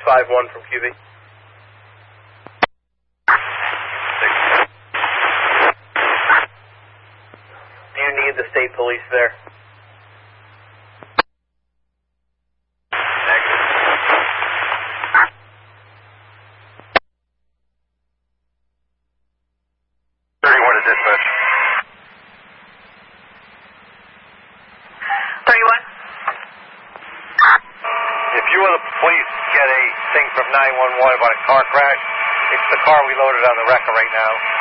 5-1 from QB. Do you need the state police there? From 911 about a car crash. It's the car we loaded on the wrecker right now.